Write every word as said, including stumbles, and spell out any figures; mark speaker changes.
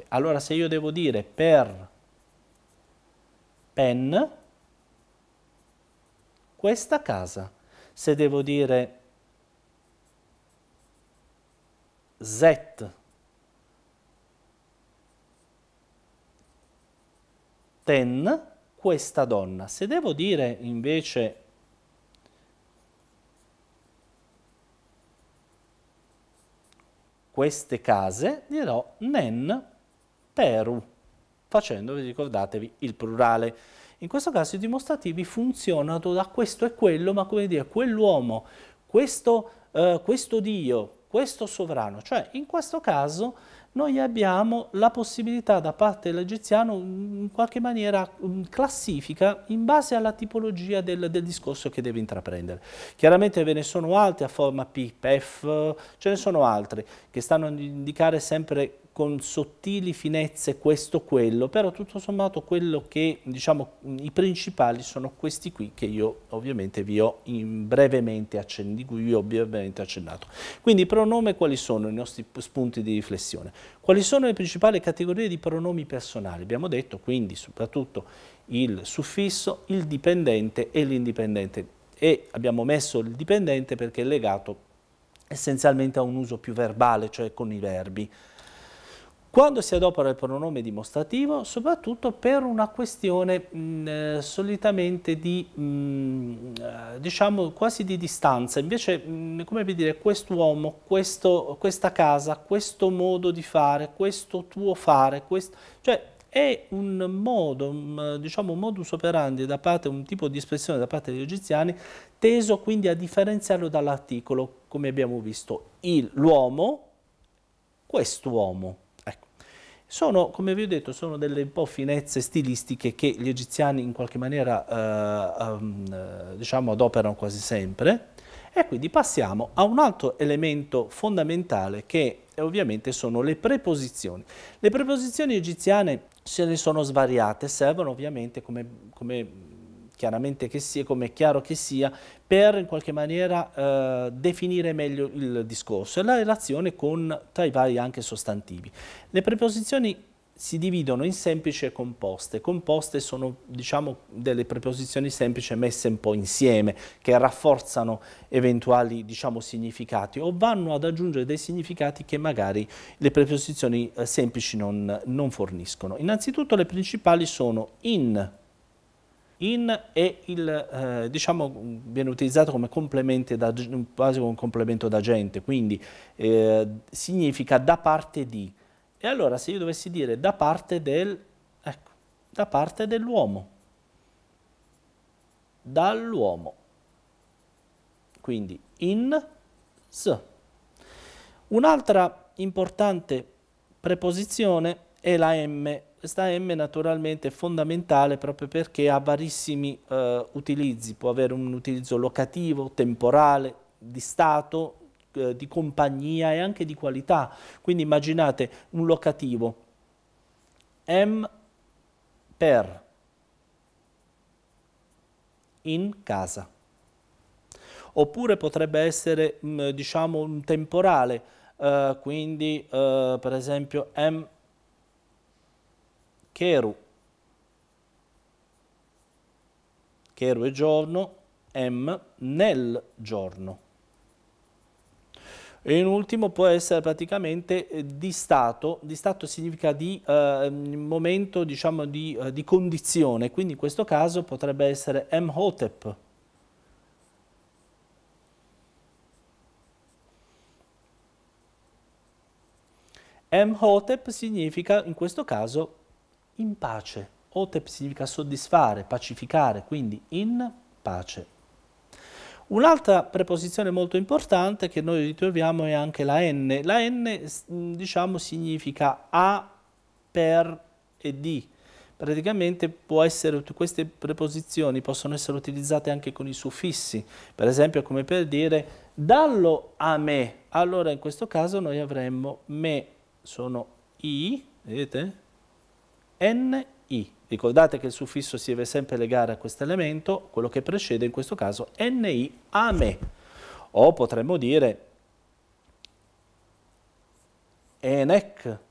Speaker 1: Allora se io devo dire per pen questa casa, se devo dire zet ten questa donna, se devo dire invece queste case, dirò nen peru, facendovi, ricordatevi, il plurale. In questo caso i dimostrativi funzionano da questo e quello, ma come dire, quell'uomo, questo, eh, questo Dio, questo sovrano. Cioè, in questo caso noi abbiamo la possibilità da parte dell'egiziano, in qualche maniera, classifica in base alla tipologia del, del discorso che deve intraprendere. Chiaramente ve ne sono altri a forma P, P E F, ce ne sono altri che stanno a indicare sempre con sottili finezze questo, quello, però tutto sommato quello che, diciamo, i principali sono questi qui che io ovviamente vi ho in brevemente accennato, di cui vi ho brevemente accennato. Quindi i pronomi quali sono i nostri spunti di riflessione? Quali sono le principali categorie di pronomi personali? Abbiamo detto quindi soprattutto il suffisso, il dipendente e l'indipendente, e abbiamo messo il dipendente perché è legato essenzialmente a un uso più verbale, cioè con i verbi. Quando si adopera il pronome dimostrativo, soprattutto per una questione mh, eh, solitamente di, mh, eh, diciamo, quasi di distanza, invece, mh, come vi dire, quest'uomo, questo, questa casa, questo modo di fare, questo tuo fare, questo, cioè è un modo, un, diciamo, un modus operandi da parte, un tipo di espressione da parte degli egiziani, teso quindi a differenziarlo dall'articolo, come abbiamo visto, l'uomo, quest'uomo. Sono, come vi ho detto, sono delle un po' finezze stilistiche che gli egiziani in qualche maniera eh, um, diciamo adoperano quasi sempre, e quindi passiamo a un altro elemento fondamentale che ovviamente sono le preposizioni. Le preposizioni egiziane se ne sono svariate, servono ovviamente come, come chiaramente che sia, come è chiaro che sia, per in qualche maniera eh, definire meglio il discorso e la relazione con, tra i vari anche sostantivi. Le preposizioni si dividono in semplici e composte. Composte sono, diciamo, delle preposizioni semplici messe un po' insieme, che rafforzano eventuali, diciamo, significati o vanno ad aggiungere dei significati che magari le preposizioni eh, semplici non, non forniscono. Innanzitutto le principali sono in. In è il, eh, diciamo, viene utilizzato come complemento, da, quasi come un complemento d'agente, quindi eh, significa da parte di. E allora se io dovessi dire da parte del, ecco, da parte dell'uomo, dall'uomo, quindi in, s. Un'altra importante preposizione è la M. Questa M naturalmente è fondamentale proprio perché ha varissimi eh, utilizzi, può avere un utilizzo locativo, temporale, di stato, eh, di compagnia e anche di qualità. Quindi immaginate un locativo, M per, in casa. Oppure potrebbe essere mh, diciamo un temporale, eh, quindi eh, per esempio M Keru, Keru è giorno, M nel giorno. E in ultimo può essere praticamente eh, di stato, di stato significa di eh, momento, diciamo, di, eh, di condizione, quindi in questo caso potrebbe essere Emhotep. Emhotep significa in questo caso in pace. Hotep significa soddisfare, pacificare, quindi in pace. Un'altra preposizione molto importante che noi ritroviamo è anche la N. La N, diciamo, significa a, per e di. Praticamente può essere, queste preposizioni possono essere utilizzate anche con i suffissi, per esempio come per dire dallo a me. Allora in questo caso noi avremmo me, sono i, vedete? N I. Ricordate che il suffisso si deve sempre legare a questo elemento, quello che precede in questo caso N I a me. O potremmo dire Enek